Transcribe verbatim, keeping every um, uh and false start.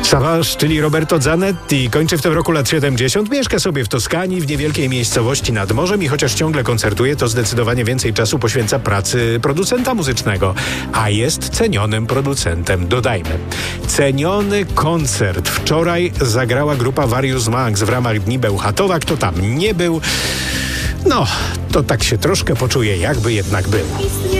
Savage, czyli Roberto Zanetti, kończy w tym roku lat siedemdziesiąt. Mieszka sobie w Toskanii, w niewielkiej miejscowości nad morzem i chociaż ciągle koncertuje, to zdecydowanie więcej czasu poświęca pracy producenta muzycznego. A jest cenionym producentem, dodajmy. Ceniony koncert. Wczoraj zagrała grupa Various Monks w ramach Dni Bełchatowa. Kto tam nie był, no, to tak się troszkę poczuje, jakby jednak był.